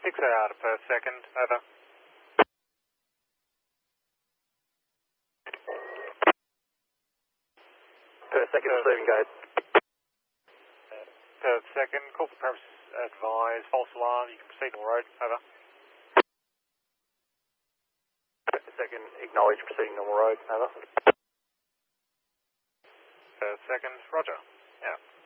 6AR to Perth second, over. Perth second, receiving gate. Perth second, call for premises advised, false alarm, you can proceed on the road, over. Perth second, acknowledge proceeding normal road, over. Perth second, roger, out.